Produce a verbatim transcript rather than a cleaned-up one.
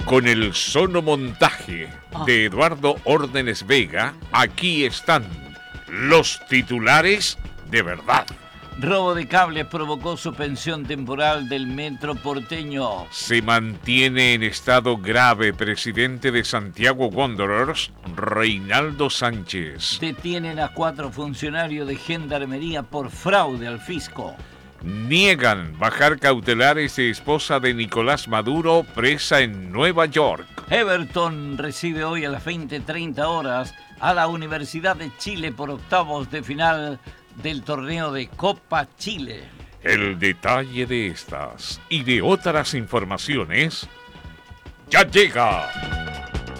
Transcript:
Con el sonomontaje de Eduardo Órdenes Vega, aquí están los titulares de verdad. Robo de cables provocó suspensión temporal del metro porteño. Se mantiene en estado grave presidente de Santiago Wanderers, Reinaldo Sánchez. Detienen a cuatro funcionarios de gendarmería por fraude al fisco. Niegan bajar cautelares de esposa de Nicolás Maduro presa en Nueva York. Everton recibe hoy a las veinte treinta horas a la Universidad de Chile por octavos de final del torneo de Copa Chile. El detalle de estas y de otras informaciones ya llega.